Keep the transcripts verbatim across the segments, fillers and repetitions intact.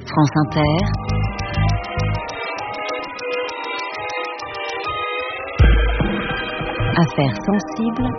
France Inter. Affaires sensibles.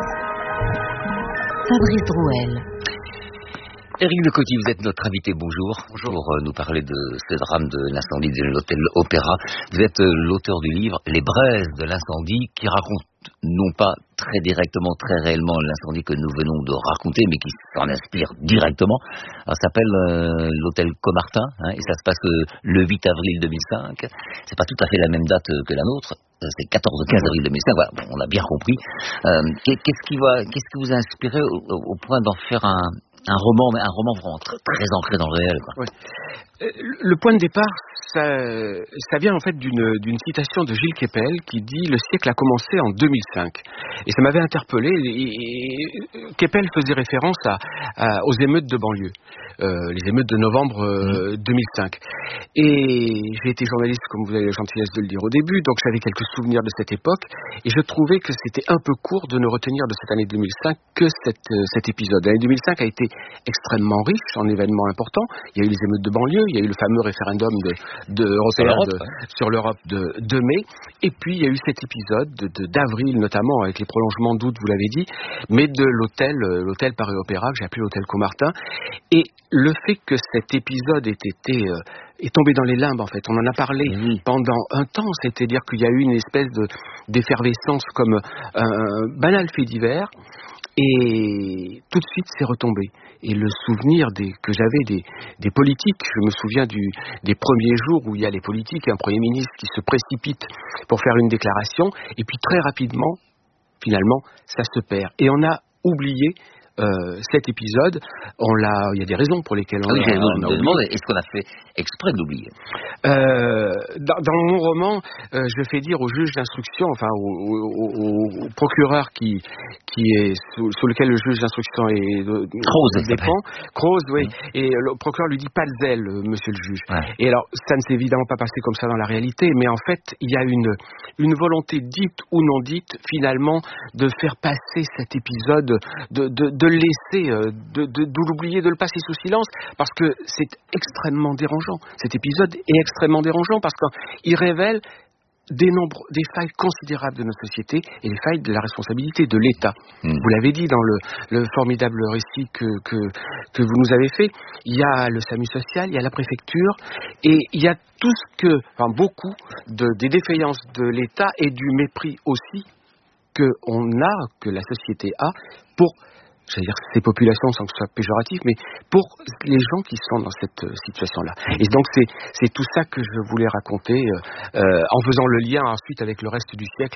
Fabrice Drouel. Éric Le Coty, vous êtes notre invité, bonjour, bonjour. Pour euh, nous parler de ce drame de l'incendie de l'hôtel Opéra. Vous êtes euh, l'auteur du livre Les braises de l'incendie, qui raconte non pas très directement, très réellement l'incendie que nous venons de raconter, mais qui s'en inspire directement. Alors, ça s'appelle euh, l'hôtel Caumartin, hein, et ça se passe euh, le huit avril deux mille cinq. C'est pas tout à fait la même date euh, que la nôtre. C'est quatorze ou quinze avril deux mille cinq, voilà, bon, on a bien compris. Euh, qu'est-ce qui va, qu'est-ce qui vous a inspiré au, au point d'en faire un, un roman, mais un roman vraiment très, très ancré dans le réel, quoi. Oui. Le point de départ, ça, ça vient en fait d'une, d'une citation de Gilles Kepel qui dit « Le siècle a commencé en deux mille cinq ». Et ça m'avait interpellé. Et, et, Kepel faisait référence à, à, aux émeutes de banlieue, euh, les émeutes de novembre euh, deux mille cinq. Et j'ai été journaliste, comme vous avez la gentillesse de le dire au début, donc j'avais quelques souvenirs de cette époque. Et je trouvais que c'était un peu court de ne retenir de cette année deux mille cinq que cette, euh, cet épisode. L'année deux mille cinq a été extrêmement riche en événements importants. Il y a eu les émeutes de banlieue, il y a eu le fameux référendum de, de européen de, sur l'Europe de, de mai, et puis il y a eu cet épisode de, de, d'avril notamment, avec les prolongements d'août, vous l'avez dit, mais de l'hôtel, l'hôtel Paris Opéra, que j'ai appelé l'hôtel Caumartin. Et le fait que cet épisode ait été euh, est tombé dans les limbes, en fait, on en a parlé mmh. pendant un temps, c'est-à-dire qu'il y a eu une espèce de, d'effervescence comme un banal fait divers. Et tout de suite, c'est retombé. Et le souvenir des, que j'avais des, des politiques, je me souviens du, des premiers jours où il y a les politiques, un Premier ministre qui se précipite pour faire une déclaration, et puis très rapidement, finalement, ça se perd. Et on a oublié Euh, cet épisode, on l'a, il y a des raisons pour lesquelles on, ah oui, l'a, on, on a oublié. demandé. Est-ce qu'on a fait exprès d'oublier euh, dans, dans mon roman, euh, je fais dire au juge d'instruction, enfin au, au, au, au procureur qui, qui est sous, sous lequel le juge d'instruction est Croze, dépend, Croze, oui, mmh. et le procureur lui dit pas de zèle, monsieur le juge. Ouais. Et alors, ça ne s'est évidemment pas passé comme ça dans la réalité, mais en fait, il y a une, une volonté dite ou non dite, finalement, de faire passer cet épisode, de, de, de le laisser, de, de, de l'oublier, de le passer sous silence, parce que c'est extrêmement dérangeant. Cet épisode est extrêmement dérangeant parce qu'il révèle des, nombres, des failles considérables de notre société et les failles de la responsabilité de l'État. Mmh. Vous l'avez dit dans le, le formidable récit que, que, que vous nous avez fait, il y a le SAMU social, il y a la préfecture, et il y a tout ce que, enfin beaucoup, de, des défaillances de l'État et du mépris aussi qu'on a, que la société a, pour j'allais dire ces populations sans que ce soit péjoratif, mais pour les gens qui sont dans cette euh, situation-là. Et donc c'est, c'est tout ça que je voulais raconter euh, euh, en faisant le lien ensuite avec le reste du siècle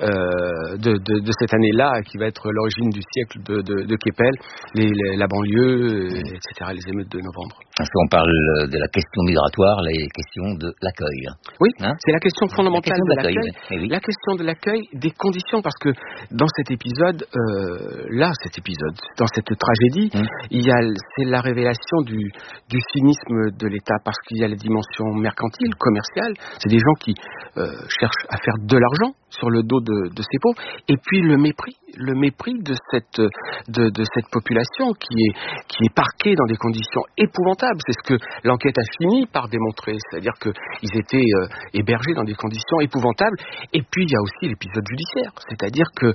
euh, de, de, de cette année-là, qui va être l'origine du siècle de, de, de Kepel, les, les, la banlieue, euh, et cetera, les émeutes de novembre. Parce qu'on parle de la question migratoire, les questions de l'accueil. Oui, hein c'est la question fondamentale la question de, de l'accueil, l'accueil. Oui. La question de l'accueil, des conditions, parce que dans cet épisode, euh, là, cet épisode, dans cette tragédie, mmh. il y a, c'est la révélation du, du cynisme de l'État, parce qu'il y a la dimension mercantile, commerciale, c'est des gens qui euh, cherchent à faire de l'argent sur le dos de, de ces pauvres, et puis le mépris, le mépris de cette, de, de cette population qui est, qui est parquée dans des conditions épouvantables. C'est ce que l'enquête a fini par démontrer, c'est-à-dire qu'ils étaient euh, hébergés dans des conditions épouvantables. Et puis il y a aussi l'épisode judiciaire, c'est-à-dire que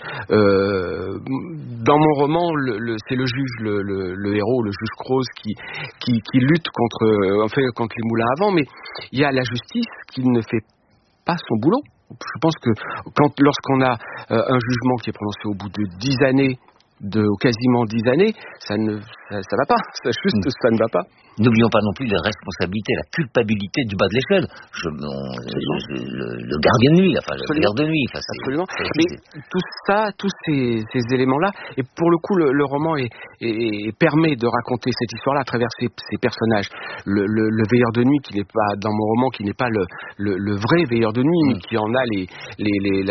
euh, dans mon roman, le, le, c'est le juge, le, le, le héros, le juge Croze, qui, qui, qui lutte contre, euh, en fait, contre les moulins à vent, mais il y a la justice qui ne fait pas son boulot. Je pense que quand, lorsqu'on a euh, un jugement qui est prononcé au bout de dix années, de quasiment dix années, ça ne ça, ça va pas, ça juste mmh. ça ne va pas. N'oublions pas non plus la responsabilité, la culpabilité du bas de l'échelle. Je, on, je, le, le gardien de nuit, enfin le garde de nuit. Enfin, Absolument. Mais tout ça, tous ces, ces éléments-là, et pour le coup, le, le roman est, est, est, permet de raconter cette histoire-là à travers ces, ces personnages. Le, le, le veilleur de nuit, qui n'est pas dans mon roman, qui n'est pas le, le, le vrai veilleur de nuit, mmh. mais qui en a les, les, les